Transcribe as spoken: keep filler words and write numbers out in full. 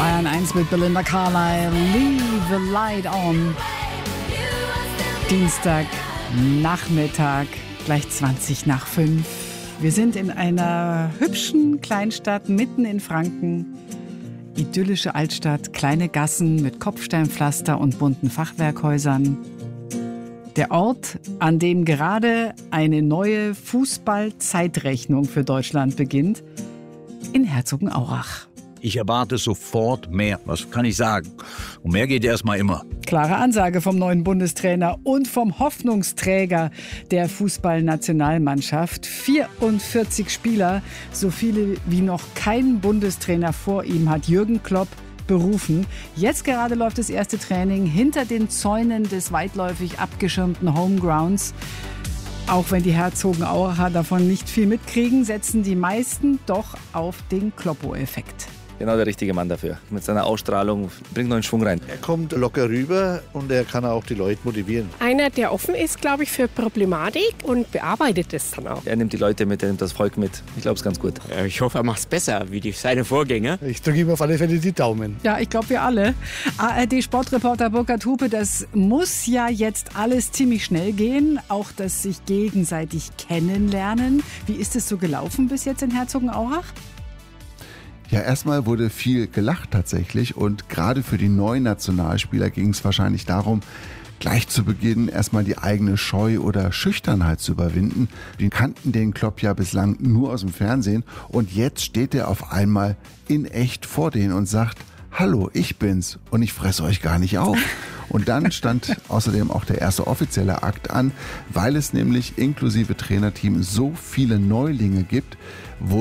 Bayern eins mit Belinda Carlisle, Leave the Light On. Dienstag, Nachmittag, gleich zwanzig nach fünf. Wir sind in einer hübschen Kleinstadt mitten in Franken. Idyllische Altstadt, kleine Gassen mit Kopfsteinpflaster und bunten Fachwerkhäusern. Der Ort, an dem gerade eine neue Fußball-Zeitrechnung für Deutschland beginnt, in Herzogenaurach. Ich erwarte sofort mehr. Was kann ich sagen? Und mehr geht erstmal immer. Klare Ansage vom neuen Bundestrainer und vom Hoffnungsträger der Fußballnationalmannschaft. vierundvierzig Spieler, so viele wie noch kein Bundestrainer vor ihm, hat Jürgen Klopp berufen. Jetzt gerade läuft das erste Training hinter den Zäunen des weitläufig abgeschirmten Homegrounds. Auch wenn die Herzogenauracher davon nicht viel mitkriegen, setzen die meisten doch auf den Kloppo-Effekt. Genau der richtige Mann dafür. Mit seiner Ausstrahlung bringt neuen Schwung rein. Er kommt locker rüber und er kann auch die Leute motivieren. Einer, der offen ist, glaube ich, für Problematik und bearbeitet es dann auch. Er nimmt die Leute mit, er nimmt das Volk mit. Ich glaube, es ist ganz gut. Ich hoffe, er macht es besser wie die, seine Vorgänger. Ich drücke ihm auf alle Fälle die Daumen. Ja, ich glaube, wir alle. A R D-Sportreporter Burkhard Hupe, das muss ja jetzt alles ziemlich schnell gehen. Auch das sich gegenseitig kennenlernen. Wie ist es so gelaufen bis jetzt in Herzogenaurach? Ja, erstmal wurde viel gelacht tatsächlich und gerade für die neuen Nationalspieler ging es wahrscheinlich darum, gleich zu Beginn erstmal die eigene Scheu oder Schüchternheit zu überwinden. Die kannten den Klopp ja bislang nur aus dem Fernsehen und jetzt steht er auf einmal in echt vor denen und sagt: Hallo, ich bin's und ich fresse euch gar nicht auf. Und dann stand außerdem auch der erste offizielle Akt an, weil es nämlich inklusive Trainerteam so viele Neulinge gibt,